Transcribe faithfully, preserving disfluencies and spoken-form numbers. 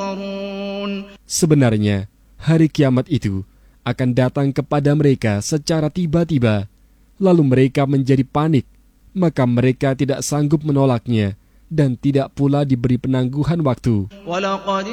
ينظرون. Sebenarnya, hari kiamat itu akan datang kepada mereka secara tiba-tiba, lalu mereka menjadi panik, maka mereka tidak sanggup menolaknya dan tidak pula diberi penangguhan waktu.